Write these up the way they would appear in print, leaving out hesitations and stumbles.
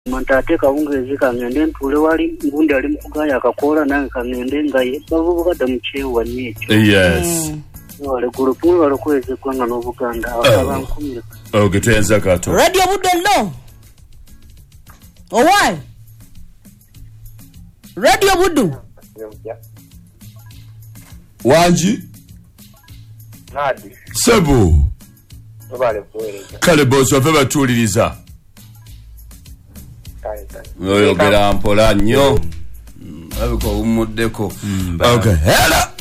Mantate kawungezi kangende ntule wali ngundi ali mukugaya akakola nange kangende ngaye bavubuka damuchewa nicho. Yes. Wale gurupu wale kweze kwanga no Buganda abankumira. Okay, tuenza kato. Radio Buddo. Oh why? Radio Buddo. Wanji? Nadi. Sebo. Tobale kueleza. Kale boss wafeba tuliriza. Oyogera mpola nnyo. Abiko umuddeko. Okay. Hela.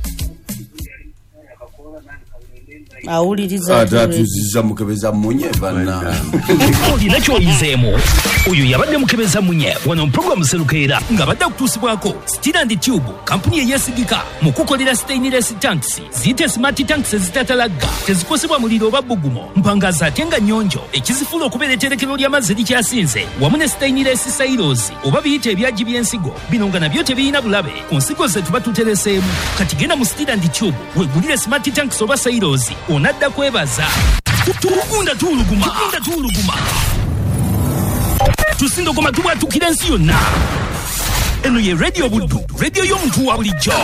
Awuliriza. Atatuziza mukebeza munye bana. Olina kyoyizeemu. Oyo yabadde mukebeza munye wano program Serukeera nga badde kutusibwako Steel and Tube kampuni eyesigika mu kukolera stainless tanks zite smart tanks ezitatalaga tezikosebwa muliro obabugumo mpangaza atenga nnyonjo ekizifula okubeera etterekero ly'amazzi likyasinze wamu ne stainless silos oba biyita ebyaji by'ensigo bino nga nabyo tebiyina bulabe ku nsigo ze tuba tutereseemu kati genda mu Steel and Tube weegulire smart tanks oba silos onadda kwebaza tukunda tuuluguma tusindo koma tuba tukira ensi yonna eno ye Radio Buddo radio y'omuntu wa bulijjo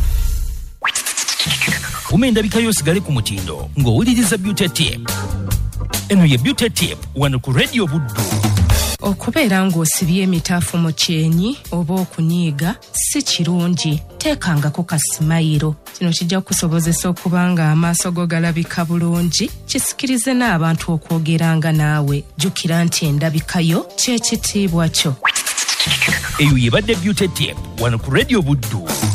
umenda bikayo sigale ku mutindo ng'owuliriza Beauty Tip eno ye Beauty Tip wano ku Radio Buddo. Okubeera ng'osibye emitaafu mu kyenyi oba okunyiiga si kirungi. Teekangako kasimayiro. Kino kijja kukusobozesa okuba nga amaaso go galabika bulungi, kisikirize n'abantu okwogeranga naawe. Jjukira nti endabikayo ky'ekitiibwa kyo. Eyo yebadde Beauty Tip wano ku Radio Buddo.